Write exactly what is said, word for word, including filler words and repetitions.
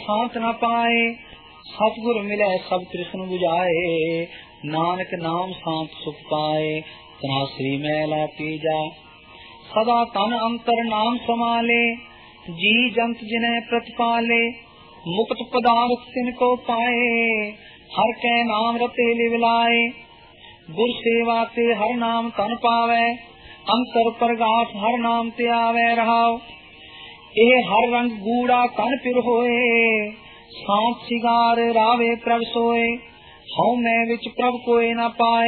शांत न पाए। सतगुर मिले सब तृष्ण बुझाए, नानक नाम शांत सुख पाए। तनाश्री मैला तीजा सदा तन अंतर नाम समाले, जी जंत जिन्हें प्रतिपाले। मुक्त पदार्थ तिनको पाए, हर कै नाम रते लिवलाए। गुर सेवा ते हर नाम तन पावे, अंतर प्रगाठ हर नाम ते आवे रहाओ। ਇਹ ਹਰ ਰੰਗ ਗੂੜਾ ਤਨ ਪਿਰ ਹੋਏ, ਸਾਂਤ ਸਿਗਾਰ ਰਾਵੇ ਪ੍ਰਭ ਸੋਏ। ਹਉ ਮੈਂ ਵਿੱਚ ਪ੍ਰਭ ਕੋਏ ਨਾ ਪਾਏ,